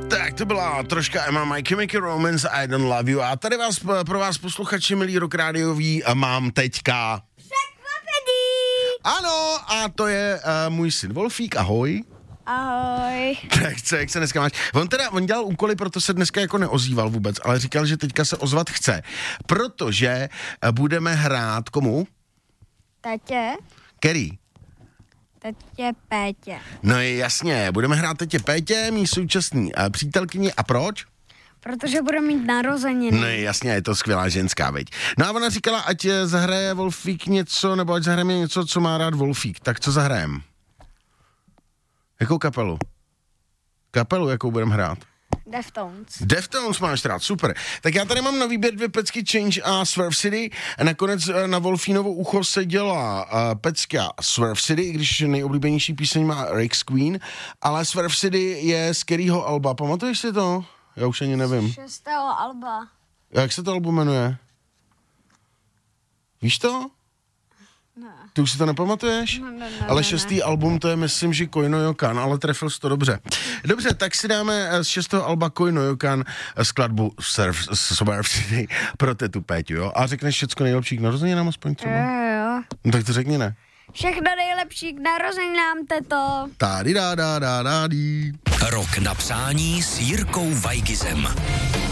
Tak to byla troška Emma, My Chemical Romance, I Don't Love You. A tady pro vás posluchači, milí Rock Rádioví, mám teďka překvapení. Ano, a to je můj syn Wolfík, ahoj. Ahoj. Tak jak se dneska máš? On dělal úkoly, proto se dneska jako neozýval vůbec, ale říkal, že teďka se ozvat chce, protože budeme hrát komu? Tatě. Který? Tetě Pétě. No jasně, budeme hrát tetě Pétě, mý současný přítelkyni. A proč? Protože bude mít narozeniny. No jasně, je to skvělá ženská, veď. No a ona říkala, ať zahraje Wolfík něco, nebo ať zahrajeme něco, co má rád Wolfík. Tak co zahrajem? Jakou kapelu? Kapelu, jakou budeme hrát? Deftones. Deftones máš rád, super. Tak já tady mám na výběr 2 pecky Change a Swerve City. A nakonec na Wolfínovo ucho se dělá pecka Swerve City, i když nejoblíbenější píseň má Rex Queen, ale Swerve City je z kterého alba? Pamatuješ si to? Já už ani nevím. 6. alba. Jak se to album jmenuje? Víš to? Ne. Ty už si to nepamatuješ? Ne, Ale 6. album, to je, myslím, že Koino Yokan, ale trefil jsi to dobře. Dobře, tak si dáme z 6. alba Koino Yokan skladbu Swerve City pro tetu Péťu, jo? A řekneš všecko nejlepší k narozeninám aspoň třeba? Jo. No tak to řekni, ne? Všechno nejlepší k narozeninám, teto. Tady dá. Rok na přání s Jirkou Vajgizem.